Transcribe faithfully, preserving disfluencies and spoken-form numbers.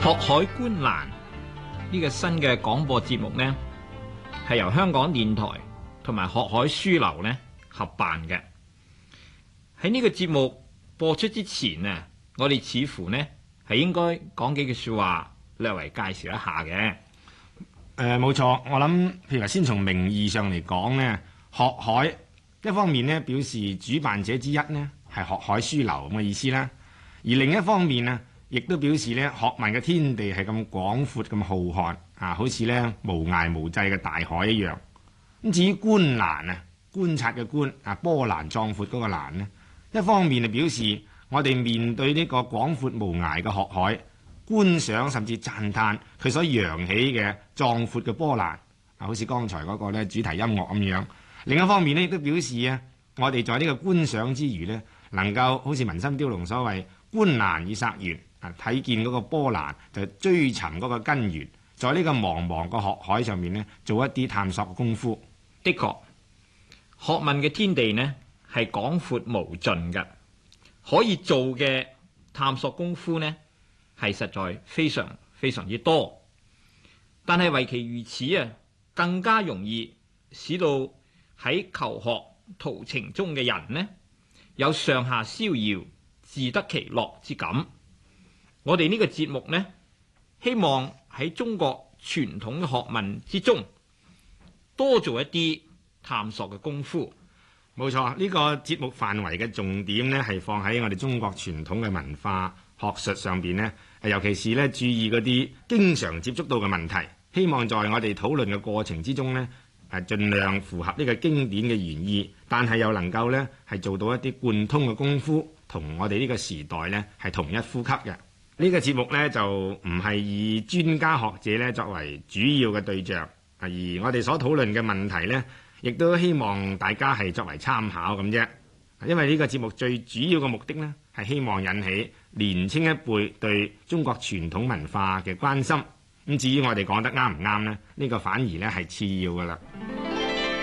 學海觀欄呢個新嘅廣播節目呢，係由香港電台同埋學海書樓呢合辦嘅。喺呢個節目播出之前呢，我哋似乎呢係應該講幾句說話，略為介紹一下嘅。 誒冇錯，我諗譬如話先從名義上嚟講呢，學海一方面呢表示主辦者之一呢係學海書樓咁嘅意思啦，而另一方面呢，亦都表示呢學問嘅天地係咁廣闊咁浩瀚啊，好似呢無涯無際嘅大海一樣。咁至於觀欄啊，觀察嘅觀啊，波瀾壯闊嗰個瀾呢，一方面就表示我哋面對呢個廣闊無涯嘅學海，觀賞甚至讚歎佢所揚起嘅壯闊嘅波瀾啊，好似剛才嗰個呢主題音樂咁樣。另一方面呢，亦都表示啊，我哋在呢個觀賞之餘呢，能夠好似文心雕龍所謂觀欄以溯源啊，睇見嗰個波瀾就追尋嗰個根源，在呢個茫茫個學海上面呢，做一啲探索嘅功夫。 的確，學問嘅天地呢係廣闊無盡嘅，可以做嘅探索功夫呢係實在非常非常之多。但係為其如此啊，更加容易使到喺求學途程中嘅人呢有上下逍遙、自得其樂之感。我哋呢個節目呢，希望喺中國傳統嘅學問之中多做一啲探索嘅功夫。 冇錯，呢個節目範圍嘅重點呢係放喺我哋中國傳統嘅文化學術上邊呢，尤其是呢注意嗰啲經常接觸到嘅問題，希望在我哋討論嘅過程之中呢，係盡量符合呢個經典嘅原意，但係又能夠呢係做到一啲貫通嘅功夫，同我哋呢個時代呢係同一呼吸嘅。呢個節目呢，就唔係以專家學者呢作為主要嘅對象，而我哋所討論嘅問題呢，亦都希望大家係作為參考咁啫。因為呢個節目最主要嘅目的呢，係希望引起年青一輩對中國傳統文化嘅關心。咁至於我哋講得啱唔啱呢？呢個反而呢係次要㗎啦。